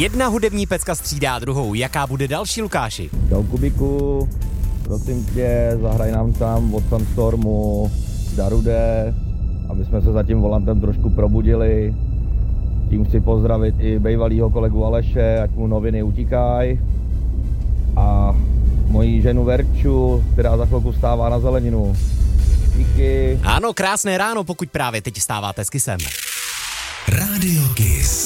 Jedna hudební pecka střídá druhou. Jaká bude další, Lukáši? Čau Kubiku, prosím tě, zahraj nám tam od Sunstormu Darude, aby jsme se za tím volantem trošku probudili. Tím chci pozdravit i bývalýho kolegu Aleše, ať mu noviny utíkají. A moji ženu Verču, která za chvilku stává na zeleninu. Díky. Ano, krásné ráno, pokud právě teď stáváte s Kissem. Radio Kiss.